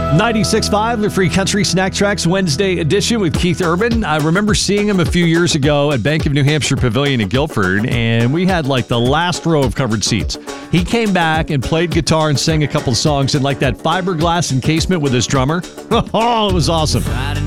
96.5, the Free Country Snack Tracks Wednesday edition with Keith Urban. I remember seeing him a few years ago at Bank of New Hampshire Pavilion in Guilford, and we had like the last row of covered seats. He came back and played guitar and sang a couple songs in like that fiberglass encasement with his drummer. Oh, it was awesome.